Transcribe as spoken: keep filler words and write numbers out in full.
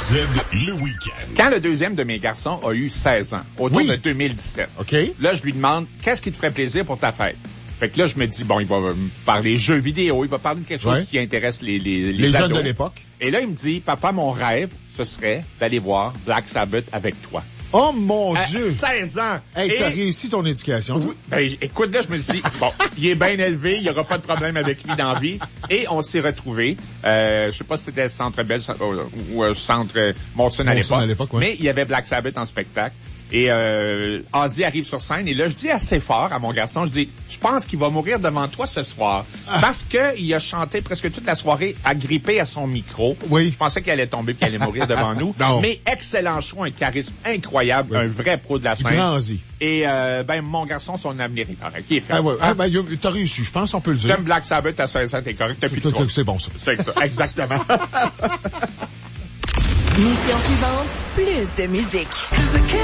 Z, le week-end. Quand le deuxième de mes garçons a eu seize ans, autour Oui. de deux mille dix-sept, OK. là, je lui demande, qu'est-ce qui te ferait plaisir pour ta fête? Fait que là, je me dis, bon, il va me parler jeux vidéo, il va parler de quelque chose Ouais. qui intéresse les, les, les, Les jeunes ados. de l'époque. Et là, il me dit, papa, mon rêve, ce serait d'aller voir Black Sabbath avec toi. Oh, mon À Dieu! seize ans! Hey, Et- t'as réussi ton éducation. Oui, ben, écoute, là, je me suis dit, bon, il est bien élevé, il n'y aura pas de problème avec lui dans la vie. Et on s'est retrouvés, euh, je sais pas si c'était Centre Bell ou euh, Centre euh, Molson à Molson l'époque, à l'époque, ouais. mais il y avait Black Sabbath en spectacle. Et euh, Ozzy arrive sur scène et là, je dis assez fort à mon garçon, je dis, je pense qu'il va mourir devant toi ce soir. Ah. Parce que il a chanté presque toute la soirée agrippé à son micro. Oui. Je pensais qu'il allait tomber et qu'il allait mourir devant nous. Non. Mais excellent show, un charisme incroyable, Oui. un vrai pro de la Du scène. grand Ozzy. Et euh, ben mon garçon, son avenir est correct. Il est fait. Ah, ouais. Hein? Ah, ben, y a- t'as réussi, je pense, on peut le dire. J'aime Black Sabbath à seize ans, t'es correct, t'as plus de C'est- trouble. C'est bon, ça. C'est ça, exactement. Mission suivante, plus de musique.